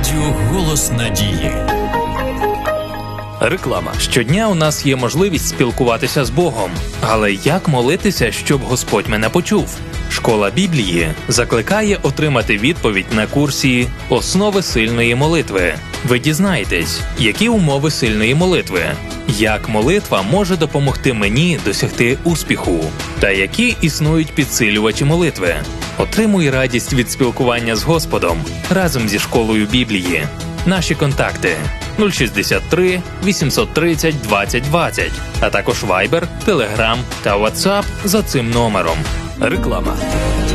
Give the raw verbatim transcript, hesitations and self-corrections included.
Радіо «Голос надії». Реклама. Щодня у нас є можливість спілкуватися з Богом. Але як молитися, щоб Господь мене почув? Школа Біблії закликає отримати відповідь на курсі «Основи сильної молитви». Ви дізнаєтесь, які умови сильної молитви, як молитва може допомогти мені досягти успіху, та які існують підсилювачі молитви. Отримуй радість від спілкування з Господом разом зі школою Біблії. Наші контакти – нуль шістдесят три вісімсот тридцять двадцять двадцять, а також Viber, Telegram та WhatsApp за цим номером. Реклама.